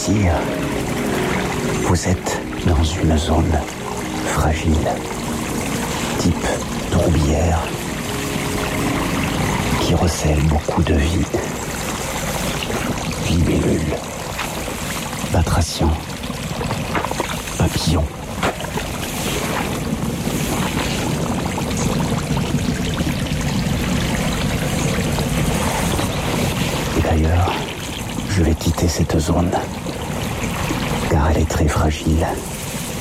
Sire, vous êtes dans une zone fragile, type tourbière, qui recèle beaucoup de vide. Libellules, batraciens, papillons. Et d'ailleurs, je vais quitter cette zone, car elle est très fragile.